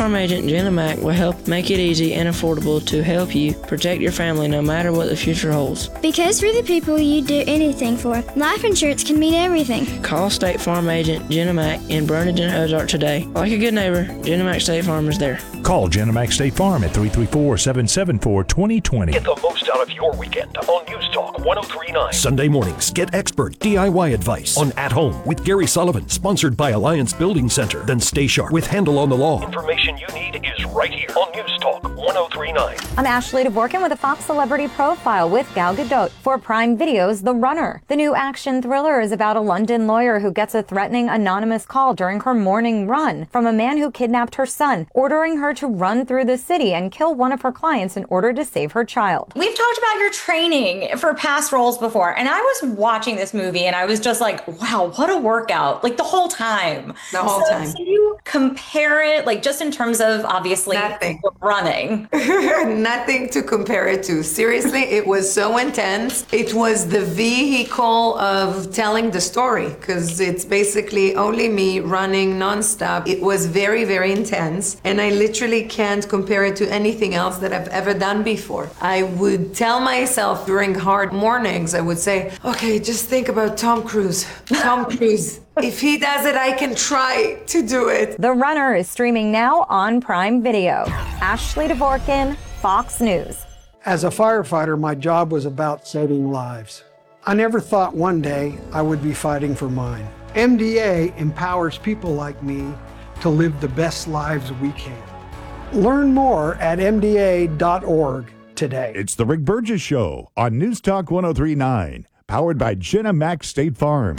Farm Agent Jenna Mack will help make it easy and affordable to help you protect your family no matter what the future holds. Because for the people you'd do anything for, life insurance can mean everything. Call State Farm Agent Jenna Mack in Burlington, Ozark today. Like a good neighbor, Jenna Mack State Farm is there. Call Jenna Mack State Farm at 334-774-2020. Get the most out of your weekend on News Talk 103.9. Sunday mornings, get expert DIY advice on At Home with Gary Sullivan, sponsored by Alliance Building Center. Then Stay Sharp with Handle on the Law. Information you need is right here on News Talk 103.9. I'm Ashley Dvorkin with a Fox Celebrity Profile with Gal Gadot for Prime Video's The Runner. The new action thriller is about a London lawyer who gets a threatening anonymous call during her morning run from a man who kidnapped her son, ordering her to run through the city and kill one of her clients in order to save her child. We've talked about your training for past roles before, and I was watching this movie and I was just like, wow, what a workout, like the whole time. The whole time. Can you compare it, like just in terms of obviously running? Nothing to compare it to. Seriously, it was so intense. It was the vehicle of telling the story because it's basically only me running nonstop. It was very, very intense, and I literally can't compare it to anything else that I've ever done before. I would tell myself during hard mornings, I would say, okay, just think about Tom Cruise. Tom Cruise. If he does it, I can try to do it. The Runner is streaming now on Prime Video. Ashley Dvorkin, Fox News. As a firefighter, my job was about saving lives. I never thought one day I would be fighting for mine. MDA empowers people like me to live the best lives we can. Learn more at MDA.org today. It's the Rick Burgess Show on News Talk 103.9, powered by Jenna Mack State Farm.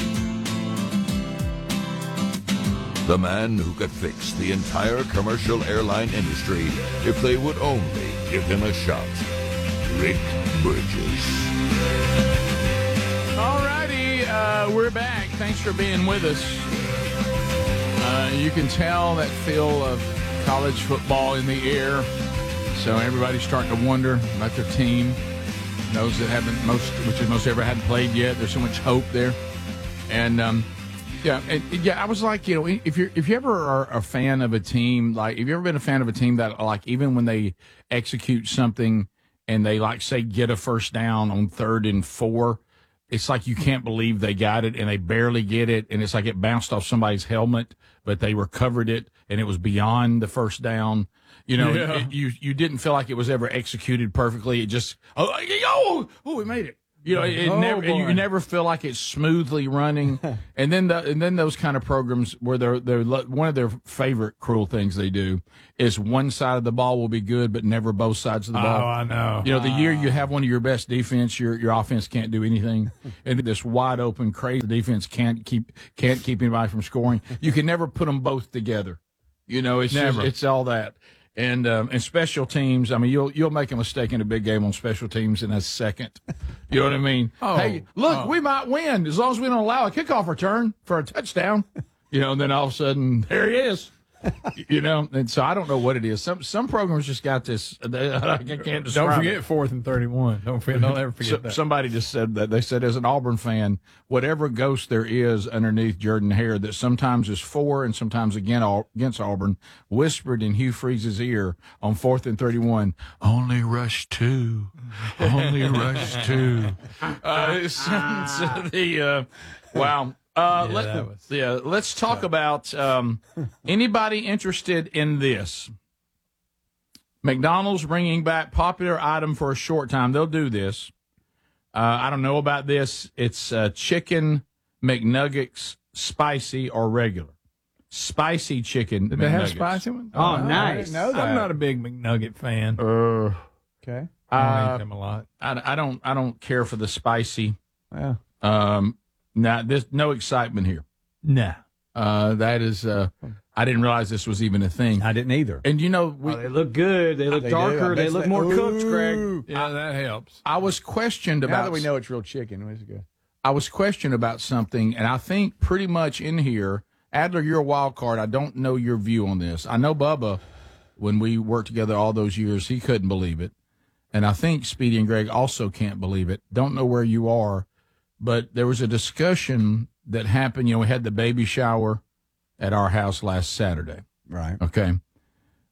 The man who could fix the entire commercial airline industry if they would only give him a shot. Rick Burgess. All righty, we're back. Thanks for being with us. You can tell that feel of college football in the air. So everybody's starting to wonder about their team. Those that haven't, most ever hadn't played yet. There's so much hope there. And I was like, if you ever are a fan of a team, like, have you ever been a fan of a team that, like, even when they execute something and they, like, say, get a first down on 3rd and 4, it's like you can't believe they got it and they barely get it, and it's like it bounced off somebody's helmet, but they recovered it and it was beyond the first down. You didn't feel like it was ever executed perfectly. It just, we made it. You never feel like it's smoothly running. and then those kind of programs where they're one of their favorite cruel things they do is one side of the ball will be good, but never both sides of the ball. Oh, I know. The year you have one of your best defense, your offense can't do anything, and this wide open, crazy defense can't keep anybody from scoring. You can never put them both together. It's all that. And special teams, I mean, you'll make a mistake in a big game on special teams in a second. You know what I mean? Hey, look, we might win as long as we don't allow a kickoff return for a touchdown. And then all of a sudden, there he is. And so I don't know what it is. Some programs just got this. I can't describe. Don't forget 4th and 31. Don't ever forget that. Somebody just said that. They said, as an Auburn fan, whatever ghost there is underneath Jordan Hare that sometimes is for and sometimes against Auburn, whispered in Hugh Freeze's ear on 4th and 31, only rush 2. Only rush 2. Wow. Let's talk about anybody interested in this. McDonald's bringing back popular item for a short time. They'll do this. I don't know about this. It's chicken McNuggets, spicy or regular. Spicy chicken. Did they have spicy ones? Oh, nice. I didn't know that. I'm not a big McNugget fan. Okay. I don't eat them a lot. I don't care for the spicy. Yeah. There's no excitement here. Nah. That is, I didn't realize this was even a thing. I didn't either. And they look good. They look darker. They look more cooked, Greg. Yeah, that helps. I was questioned about. Now that we know it's real chicken, it's good. I was questioned about something, and I think pretty much in here, Adler, you're a wild card. I don't know your view on this. I know Bubba, when we worked together all those years, he couldn't believe it. And I think Speedy and Greg also can't believe it. Don't know where you are. But there was a discussion that happened. We had the baby shower at our house last Saturday. Right. Okay.